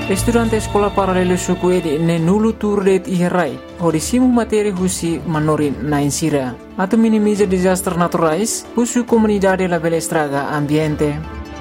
Estudante Escola Paralelo Sukuedi ne nulu turdet iherai, hodisimu materi husi manorin na insira. Atau minimiza disaster naturais, husu comunidade la bela estraga ambiente.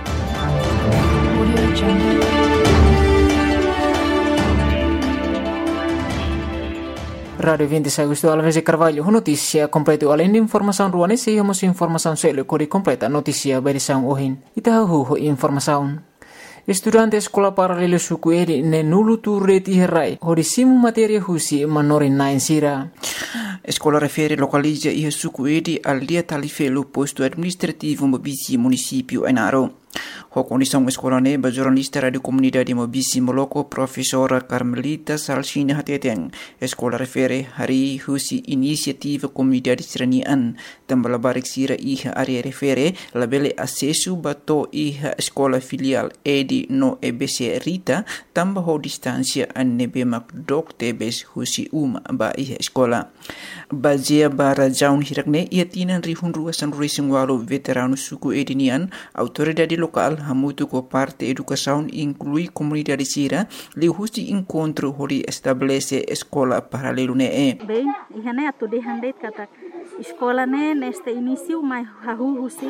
Radio 26 Agosto Alves Carvalho, notícia completa além de informação ruane, se hemos informação selo kori completa notícia berisão ohin. Itahu informação. Estudante Escola Paralelo Sukuedi ne nulu turret iherai, hodisimu materi husi manorin na insira. Escola refere localiza e Sukuedi al dia talifelo posto administrativo Mobisi município Enaro. A condição escola neba jornalista radio comunidade Mobisi Moloco professora Carmelita Salsina Hateteng. Escola refere hari husi inisiativa comunidade seranian tambah barik sira iha area refere labele acesso bato iha escola filial edi no EBC Rita tambah ho distância anebe makdok tebes husi ba iha escola. Bazia bara jaun hirakne ia tinan rihun ruasan racing walu veterano suku edinian autoridade local hamutu ko parte educação inclui comunidade sira li husi encontro hori estabelece escola paralelo ne bem ihane atu de handeit kata escola ne neste início mai hahu husi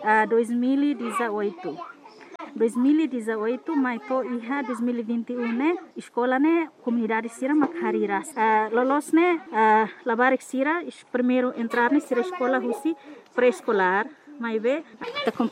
2018 mai to iha 2021 ne escola ne comunidade sira makhariras lolos ne labarik sira primeiro entrar ne sira escola husi pré-escolar mai be